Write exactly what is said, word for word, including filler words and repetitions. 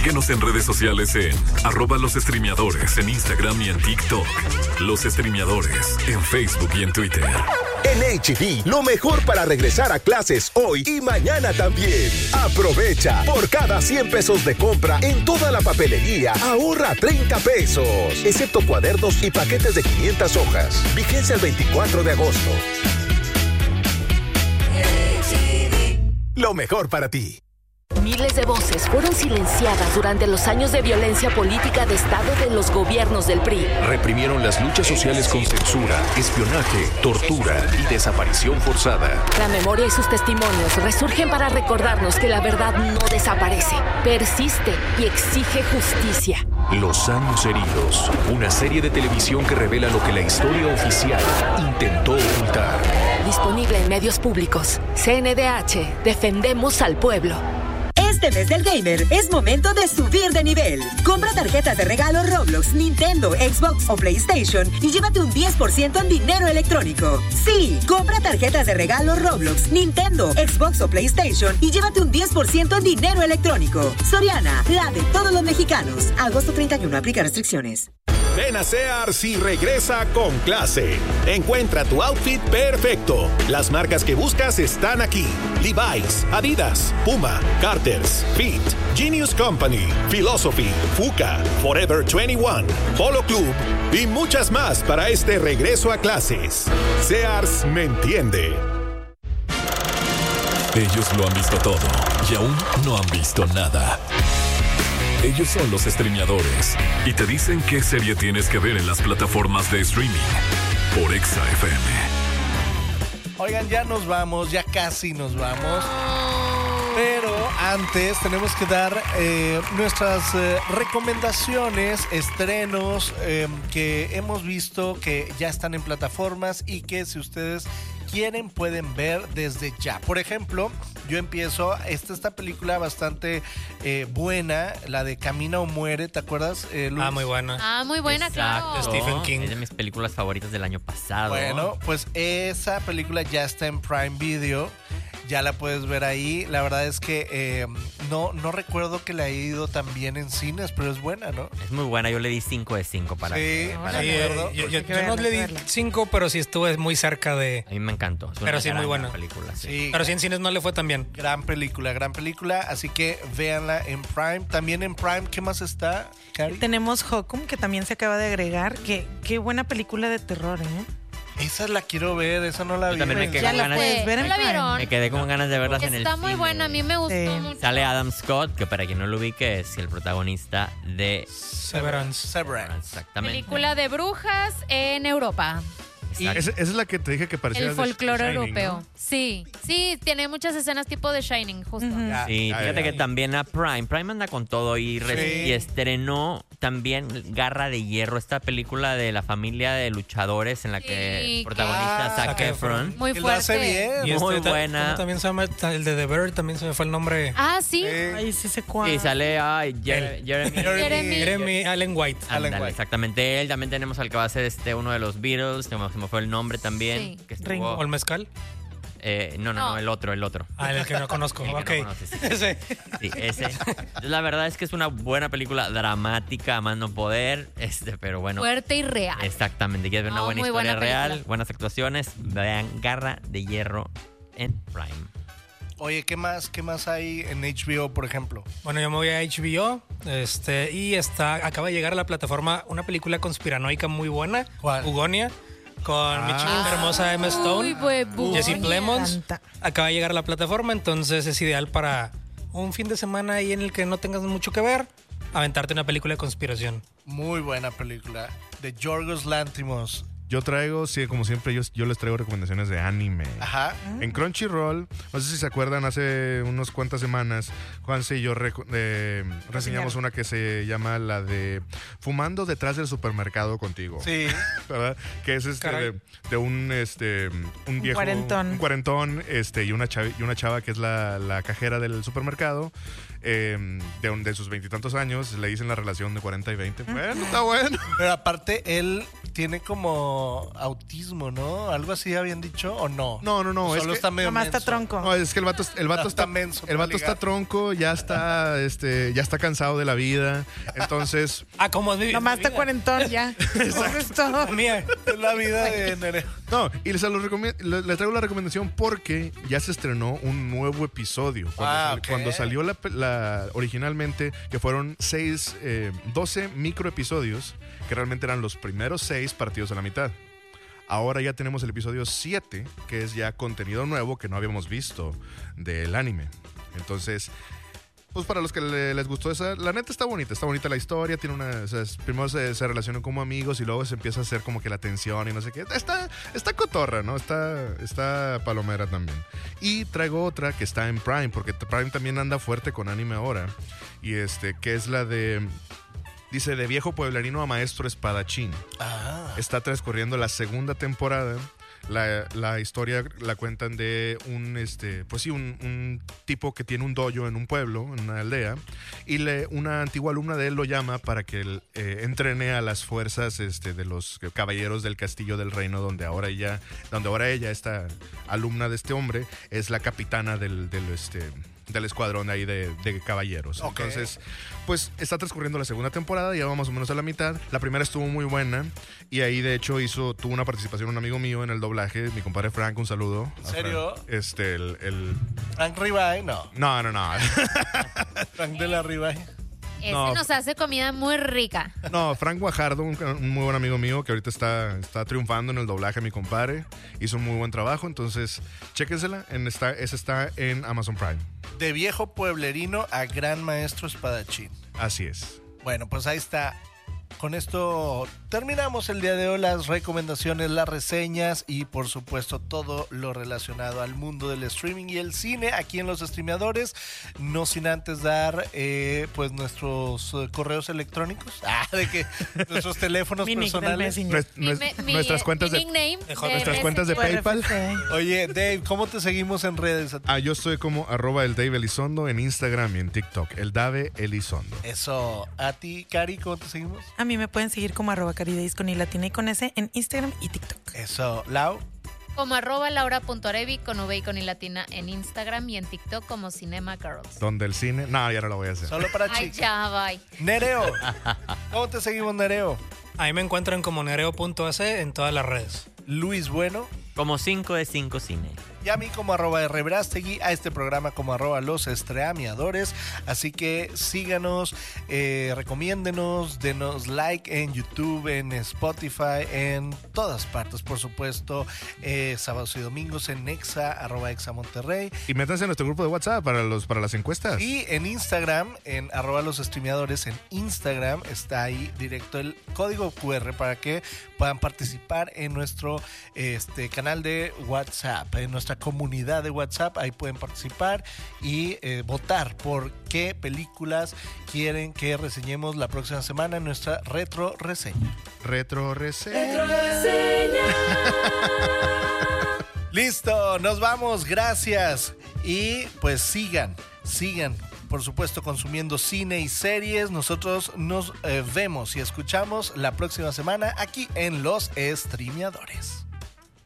Síguenos en redes sociales en arroba los streameadores en Instagram y en TikTok. Los Streameadores en Facebook y en Twitter. En H E B, lo mejor para regresar a clases hoy y mañana también. Aprovecha. Por cada cien pesos de compra en toda la papelería, ahorra treinta pesos. Excepto cuadernos y paquetes de quinientas hojas. Vigencia el veinticuatro de agosto. H E B. Lo mejor para ti. Miles de voces fueron silenciadas durante los años de violencia política de Estado de los gobiernos del P R I. Reprimieron las luchas sociales con censura, espionaje, tortura y desaparición forzada. La memoria y sus testimonios resurgen para recordarnos que la verdad no desaparece, persiste y exige justicia. Los años heridos, una serie de televisión que revela lo que la historia oficial intentó ocultar. Disponible en medios públicos. C N D H, defendemos al pueblo. Este mes del gamer es momento de subir de nivel. Compra tarjetas de regalo Roblox, Nintendo, Xbox o PlayStation y llévate un diez por ciento en dinero electrónico. Sí, compra tarjetas de regalo Roblox, Nintendo, Xbox o PlayStation y llévate un diez por ciento en dinero electrónico. Soriana, la de todos los mexicanos. Agosto treinta y uno, aplica restricciones. Ven a Sears y regresa con clase. Encuentra tu outfit perfecto. Las marcas que buscas están aquí: Levi's, Adidas, Puma, Carter's, Fit, Genius Company, Philosophy, Fuka, Forever veintiuno, Polo Club y muchas más para este regreso a clases. Sears me entiende. Ellos lo han visto todo y aún no han visto nada. Ellos son los Streameadores y te dicen qué serie tienes que ver en las plataformas de streaming por Exa F M. Oigan, ya nos vamos, ya casi nos vamos. Pero antes tenemos que dar eh, nuestras eh, recomendaciones, estrenos eh, que hemos visto que ya están en plataformas y que si ustedes quieren pueden ver desde ya. Por ejemplo, yo empiezo, esta esta película bastante eh, buena, la de Camina o Muere, ¿te acuerdas, eh, Luis? Ah, muy buena. Ah, muy buena, Exacto. claro. Stephen King. Es de mis películas favoritas del año pasado. Bueno, pues esa película ya está en Prime Video. Ya la puedes ver ahí. La verdad es que eh, no, no recuerdo que la he ido tan bien en cines, pero es buena, ¿no? Es muy buena. Yo le di cinco de cinco para Sí, que, para Sí, que- eh, yo, yo- yo no le di cinco, pero sí estuve muy cerca de... A mí me encantó. Es una Pero sí, muy gran buena. película. Sí. Sí, Pero sí en cines no le fue tan bien. gran película, gran película. Así que véanla en Prime. También en Prime, ¿qué más está, Cari? Tenemos Hokum, que también se acaba de agregar. Que, qué buena película de terror, ¿eh? Esa la quiero ver, esa no la Yo vi. también me Pues quedé ya con la ganas. puedes ver ¿No en la Prime. vieron? Me quedé con ganas de verlas en el Está muy cine. buena, a mí me gustó Sí. mucho. Sale Adam Scott, que para quien no lo ubique es el protagonista de Severance. Severance. Exactamente. Película de brujas en Europa. Y Esa, esa es la que te dije que parecía El de folclore Shining, europeo. ¿no? Sí, sí, tiene muchas escenas tipo de Shining, justo. Ya, Sí, ya, fíjate ya. que también a Prime, Prime anda con todo y, re- Sí. y estrenó también Garra de Hierro, esta película de la familia de luchadores en la que Sí, protagonista que- Zac Zac Efron. Efron. Muy Que lo hace fuerte. bien. Y Muy este, ta- buena. ¿cómo también se llama el de The Bird, también se me fue el nombre. Ah, sí. Ay, sí sé cuál. Y sale ay, Jer- Jeremy. Jeremy. Jeremy Allen White. Allen Ándale, White. exactamente él. También tenemos al que va a ser este uno de los Beatles, se me, se me fue el nombre también. Sí. Que estuvo- Ringo. ¿O el mezcal? eh, no, no, no, No. el otro, el otro. Ah, el que no conozco. El que no Ok. conoces, sí. Ese. Sí, ese. La verdad es que es una buena película dramática, a más no poder, este, pero bueno. Fuerte y real. Exactamente, quieres ver una No, buena muy historia buena real, película. buenas actuaciones, vean Garra de Hierro en Prime. Oye, ¿qué más, qué más hay en H B O, por ejemplo? Bueno, yo me voy a H B O este, y está, acaba de llegar a la plataforma una película conspiranoica muy buena, ¿Cuál? Hugonia, con mi chica hermosa Emma Stone, Uy, huevo. Jesse Plemons. Canta. Acaba de llegar a la plataforma, entonces es ideal para un fin de semana ahí en el que no tengas mucho que ver, aventarte una película de conspiración. Muy buena película. De Yorgos Lanthimos. Yo traigo, sí, como siempre, yo, yo les traigo recomendaciones de anime. Ajá. En Crunchyroll, no sé si se acuerdan, hace unas cuantas semanas, Juanse y yo reco- eh, reseñamos una que se llama la de Fumando detrás del supermercado contigo. Sí. ¿Verdad? Que es este Caray. de, de un este un viejo cuarentón. un cuarentón este y una chava, y una chava que es la, la cajera del supermercado. Eh, de, un- de sus veintitantos años le dicen la relación de cuarenta y veinte. Bueno, está bueno. Pero aparte, él tiene como autismo, ¿no? Algo así habían dicho, ¿o no? No, no, no. O es solo que, está medio Nomás está menso. tronco. No, es que el vato, el vato está, Está menso el para vato está ligar. tronco, ya está, este, ya está cansado de la vida. Entonces, Ah, ¿cómo es mi Nomás mi está vida? cuarentón ya. Eso es todo. Mía. Es la vida de Nereo. no, y les, los recomie- le- les traigo la recomendación porque ya se estrenó un nuevo episodio. Cuando, Ah, sal- ok. cuando salió la, pe- la- originalmente, que fueron seis, eh, doce microepisodios, que realmente eran los primeros seis partidos a la mitad. Ahora ya tenemos el episodio siete, que es ya contenido nuevo que no habíamos visto del anime. Entonces, pues para los que le- les gustó esa, la neta está bonita, está bonita la historia, tiene una, o sea, es- primero se, se relacionan como amigos y luego se empieza a hacer como que la tensión y no sé qué. Está, está cotorra, ¿no? Está, está palomera también. Y traigo otra que está en Prime, porque Prime también anda fuerte con anime ahora, y este, que es la de... Dice, de viejo pueblerino a maestro espadachín. Ah. Está transcurriendo la segunda temporada. La, la historia la cuentan de un, este, pues sí, un, un tipo que tiene un dojo en un pueblo, en una aldea, y le, una antigua alumna de él lo llama para que él eh, entrene a las fuerzas este, de los caballeros del castillo del reino, donde ahora ella, donde ahora ella, esta alumna de este hombre, es la capitana del, del este, del escuadrón ahí de, de caballeros. Ok. Entonces, pues está transcurriendo la segunda temporada, ya va más o menos a la mitad. La primera estuvo muy buena y ahí de hecho hizo, tuvo una participación un amigo mío en el doblaje, mi compadre Frank, un saludo. ¿En a serio? Frank. Este, el, el... Frank Ribay, no. No, no, no. Frank de la Ribay. Ese No. nos hace comida muy rica. No, Frank Guajardo, un, un muy buen amigo mío que ahorita está, está triunfando en el doblaje, mi compadre. Hizo un muy buen trabajo, entonces chéquensela. En esta, esa está en Amazon Prime. De viejo pueblerino a gran maestro espadachín. Así es. Bueno, pues ahí está. Con esto terminamos el día de hoy, las recomendaciones, las reseñas y por supuesto todo lo relacionado al mundo del streaming y el cine aquí en los streameadores. No sin antes dar eh, pues nuestros eh, correos electrónicos, ah, de que nuestros teléfonos Mi nick del personales. Messenger. Nues- nues- Mi- mi- nuestras cuentas mi de, nickname Mejor de nuestras cuentas de Messenger. PayPal. Oye, Dave, ¿cómo te seguimos en redes? Ah, yo estoy como arroba el Dave Elizondo en Instagram y en TikTok. El Dave Elizondo. Eso, a ti, Cari, ¿cómo te seguimos? A mí me pueden seguir como arroba carideis con i latina y con S en Instagram y TikTok. Eso, Lau. Como arroba laura.arevi con V y con I latina en Instagram y en TikTok como Cinema Girls. Donde el cine. No, ya no lo voy a hacer. Solo para Ay, chicas. ya, bye. Nereo. ¿Cómo te seguimos, Nereo? Ahí me encuentran como nereo.ac en todas las redes. Luis Bueno. Como cinco de cinco cine. Y a mí como arroba rbrastegui, a este programa como arroba los estreameadores. Así que síganos, eh, recomiéndenos, denos like en YouTube, en Spotify, en todas partes, por supuesto. Eh, sábados y domingos en Exa, arroba Exa Monterrey. Y métanse en nuestro grupo de WhatsApp para, los, para las encuestas. Y en Instagram, en arroba los streameadores, en Instagram está ahí directo el código cu erre para que puedan participar en nuestro este, canal de WhatsApp, en nuestra comunidad de WhatsApp. Ahí pueden participar y eh, votar por qué películas quieren que reseñemos la próxima semana en nuestra retro reseña. Retro reseña. Listo, nos vamos, gracias. Y pues sigan, sigan, por supuesto, consumiendo cine y series. Nosotros nos eh, vemos y escuchamos la próxima semana aquí en Los Streameadores.